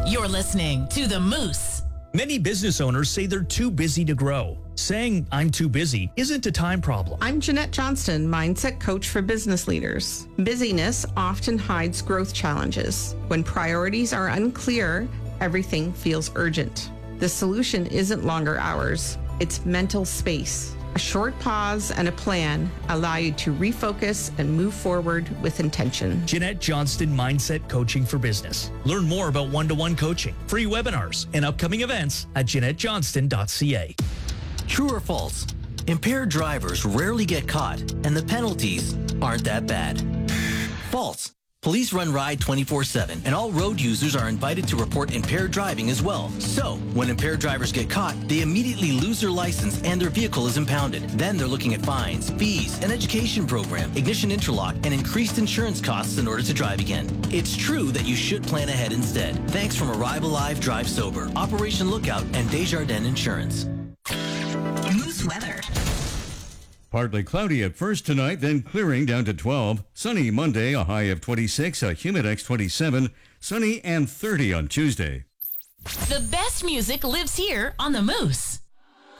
You're listening to The Moose. Many business owners say they're too busy to grow. Saying I'm too busy isn't a time problem. I'm Jeanette Johnston, mindset coach for business leaders. Busyness often hides growth challenges. When priorities are unclear, everything feels urgent. The solution isn't longer hours, it's mental space. A short pause and a plan allow you to refocus and move forward with intention. Jeanette Johnston Mindset Coaching for Business. Learn more about one-to-one coaching, free webinars, and upcoming events at JeanetteJohnston.ca. True or false? Impaired drivers rarely get caught, and the penalties aren't that bad. False. Police run Ride 24/7, and all road users are invited to report impaired driving as well. So, when impaired drivers get caught, they immediately lose their license and their vehicle is impounded. Then they're looking at fines, fees, an education program, ignition interlock, and increased insurance costs in order to drive again. It's true that you should plan ahead instead. Thanks from Arrive Alive, Drive Sober, Operation Lookout, and Desjardins Insurance. Moose weather. Partly cloudy at first tonight, then clearing down to 12. Sunny Monday, a high of 26, a Humidex 27. Sunny and 30 on Tuesday. The best music lives here on The Moose.